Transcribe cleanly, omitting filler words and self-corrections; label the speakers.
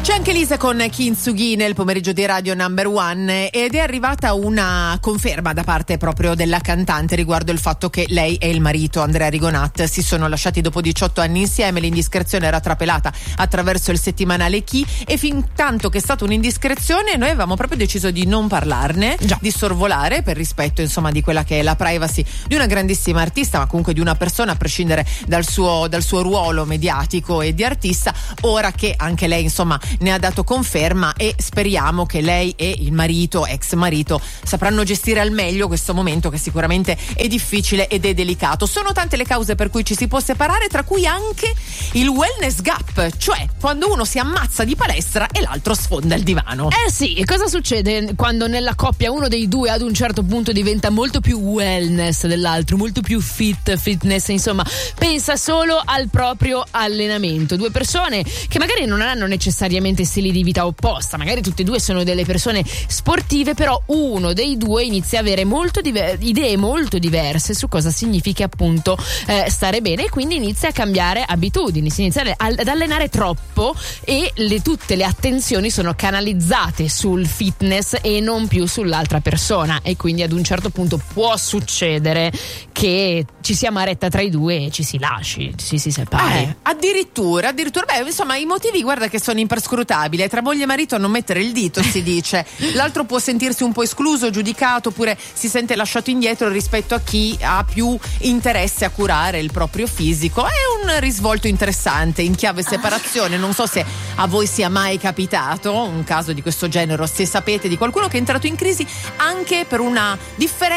Speaker 1: C'è anche Lisa con Kintsugi nel pomeriggio di Radio Number One ed è arrivata una conferma da parte proprio della cantante riguardo il fatto che lei e il marito Andrea Rigonat si sono lasciati dopo 18 anni insieme. L'indiscrezione era trapelata attraverso il settimanale Chi e fin tanto che è stata un'indiscrezione noi avevamo proprio deciso di non parlarne, di sorvolare per rispetto insomma di quella che è la privacy di una grandissima artista, ma comunque di una persona a prescindere dal suo ruolo mediatico e di artista. Ora che anche lei insomma ne ha dato conferma e speriamo che lei e il marito, ex marito, sapranno gestire al meglio questo momento che sicuramente è difficile ed è delicato. Sono tante le cause per cui ci si può separare, tra cui anche il wellness gap, cioè quando uno si ammazza di palestra e l'altro sfonda il divano.
Speaker 2: Sì, e cosa succede quando nella coppia uno dei due ad un certo punto diventa molto più wellness dell'altro, molto più fitness, insomma pensa solo al proprio allenamento. Due persone che magari non hanno necessariamente stili di vita opposta, magari tutte e due sono delle persone sportive, però uno dei due inizia a avere idee molto diverse su cosa significa appunto stare bene, e quindi inizia a cambiare abitudini, si inizia ad allenare troppo e tutte le attenzioni sono canalizzate sul fitness e non più sull'altra persona, e quindi ad un certo punto può succedere che ci sia maretta tra i due e ci si lasci, ci si separi.
Speaker 1: Addirittura, insomma i motivi guarda che sono imperscrutabili. Tra moglie e marito a non mettere il dito, si dice. L'altro può sentirsi un po' escluso, giudicato, oppure si sente lasciato indietro rispetto a chi ha più interesse a curare il proprio fisico. È un risvolto interessante in chiave separazione. Non so se a voi sia mai capitato un caso di questo genere, se sapete di qualcuno che è entrato in crisi anche per una differenza